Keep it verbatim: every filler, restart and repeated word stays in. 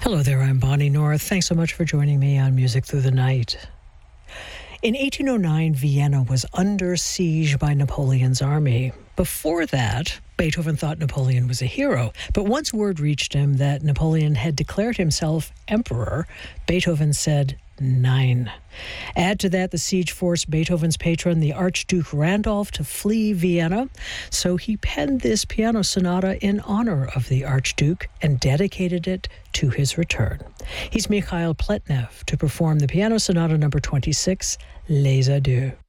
Hello there, I'm Bonnie North. Thanks so much for joining me on Music Through the Night. In eighteen oh nine, Vienna was under siege by Napoleon's army. Before that, Beethoven thought Napoleon was a hero, but once word reached him that Napoleon had declared himself emperor, Beethoven said, Nine. Add to that the siege forced Beethoven's patron, the Archduke Randolph, to flee Vienna. So he penned this piano sonata in honor of the Archduke and dedicated it to his return. He's Mikhail Pletnev to perform the piano sonata number twenty-six, Les Adieux.